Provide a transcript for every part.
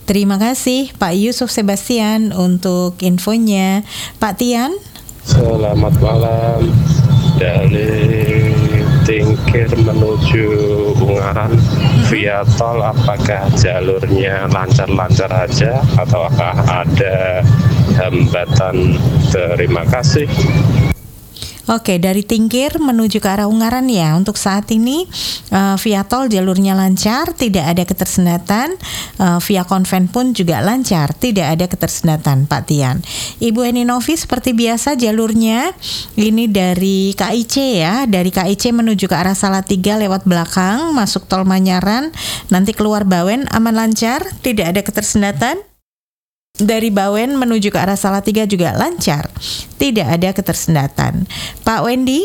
Terima kasih Pak Yusuf Sebastian untuk infonya. Pak Tian? Selamat malam. Dari Tingkir menuju Ungaran via tol, apakah jalurnya lancar-lancar aja ataukah ada hambatan? Terima kasih. Oke, dari Tingkir menuju ke arah Ungaran ya. Untuk saat ini via tol jalurnya lancar, tidak ada ketersendatan. Via konven pun juga lancar, tidak ada ketersendatan, Pak Tian. Ibu Eni Novi, seperti biasa jalurnya ini dari KIC ya. Dari KIC menuju ke arah Salatiga lewat belakang, masuk tol Manyaran, nanti keluar Bawen aman lancar, tidak ada ketersendatan. Dari Bawen menuju ke arah Salatiga juga lancar, tidak ada ketersendatan. Pak Wendy?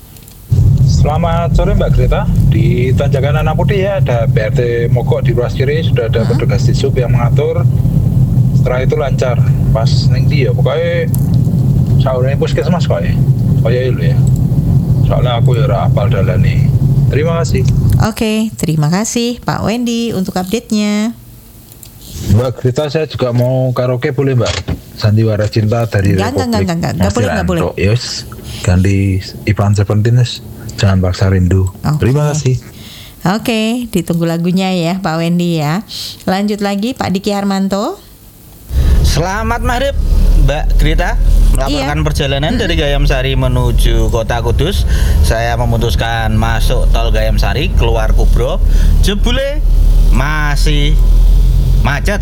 Selamat sore Mbak Greta. Di Tanjakan Anak Putih ya, ada BRT Mogok di ruas kiri, sudah ada petugas disub yang mengatur. Setelah itu lancar. Pas neng dia, pokoknya saurnya puskesmas kok ya. Kayak itu ya. Soalnya aku ya apal dalan nih. Terima kasih. Oke, terima kasih Pak Wendy untuk update-nya. Mbak Grita, saya juga mau karaoke boleh Mbak? Sandiwara Cinta dari Republik. Enggak boleh. Yes, ganti Ivan Seventeen, jangan paksa rindu. Okay. Terima kasih. Oke, ditunggu lagunya ya Pak Wendy ya. Lanjut lagi Pak Diki Harmanto. Selamat maghrib Mbak Grita, melaporkan perjalanan dari Gayam Sari menuju Kota Kudus. Saya memutuskan masuk tol Gayam Sari, keluar Kubro, jebule masih macet.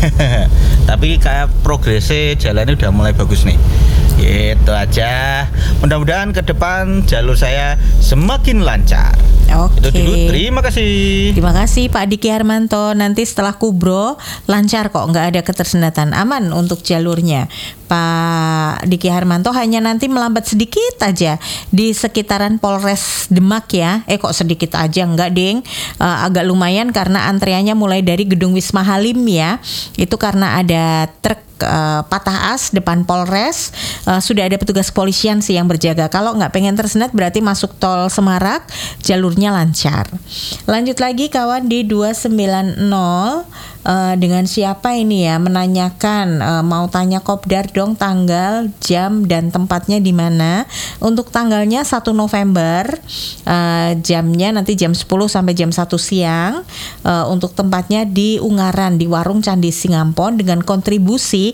Tapi kayak progresnya jalannya udah mulai bagus nih. Itu aja. Mudah-mudahan ke depan jalur saya semakin lancar. Oke. Itu dulu. Terima kasih. Terima kasih Pak Diki Harmanto. Nanti setelah Kubro lancar kok, nggak ada ketersendatan, aman untuk jalurnya. Pak Diki Harmanto hanya nanti melambat sedikit aja di sekitaran Polres Demak ya. Kok sedikit aja, enggak ding. Agak lumayan karena antreannya mulai dari Gedung Wisma Halim ya. Itu karena ada truk patah as depan Polres. Sudah ada petugas kepolisian sih yang berjaga. Kalau nggak pengen tersendat berarti masuk tol Semarak, jalurnya lancar. Lanjut lagi kawan di 290. Dengan siapa ini ya, menanyakan mau tanya kopdar dong tanggal, jam dan tempatnya di mana. Untuk tanggalnya 1 November, jamnya nanti jam 10 sampai jam 1 siang. Untuk tempatnya di Ungaran di Warung Candi Singampon dengan kontribusi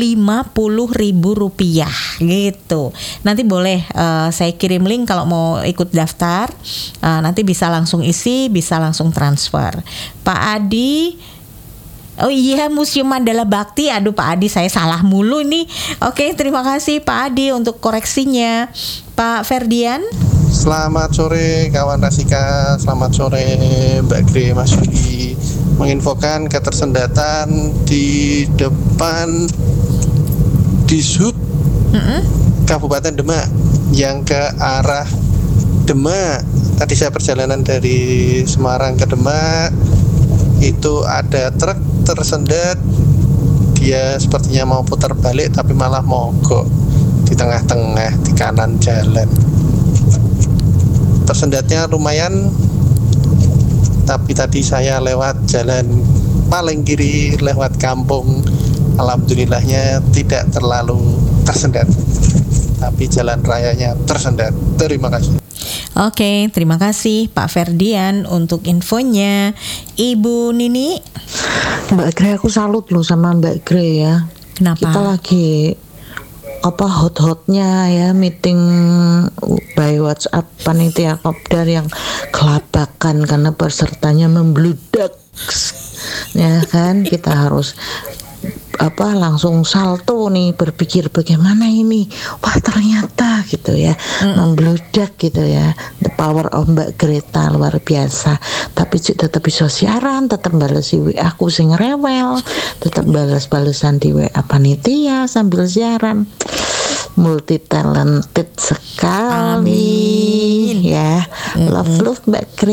Rp50.000 gitu. Nanti boleh saya kirim link kalau mau ikut daftar. Nanti bisa langsung isi, bisa langsung transfer. Pak Adi, oh iya, Museum Mandala Bakti. Aduh Pak Adi, saya salah mulu nih. Oke, terima kasih Pak Adi untuk koreksinya. Pak Ferdian. Selamat sore kawan Rasika, selamat sore Mbak Gre, Mas Yudi. Menginfokan ketersendatan di depan Dishub Kabupaten Demak yang ke arah Demak. Tadi saya perjalanan dari Semarang ke Demak, itu ada truk tersendat. Dia sepertinya mau putar balik tapi malah mogok di tengah-tengah, di kanan jalan. Tersendatnya lumayan, tapi tadi saya lewat jalan paling kiri, lewat kampung. Alhamdulillahnya tidak terlalu tersendat, tapi jalan rayanya tersendat. Terima kasih. Oke, terima kasih Pak Ferdian untuk infonya. Ibu Nini. Mbak Gre, aku salut loh sama Mbak Gre ya. Kenapa? Kita lagi hot-hotnya ya, meeting by WhatsApp panitia kopdar yang kelabakan karena pesertanya membludak. Ya kan, kita harus langsung salto nih, berpikir bagaimana ini, wah ternyata gitu ya, membludak gitu ya. The power of Mbak Greta luar biasa. Tapi tetap bisa siaran, tetap balas WA aku sing rewel, tetap balas-balasan di WA panitia sambil siaran. Multi talented sekali. Amin. Ya. Love Mbak Greta.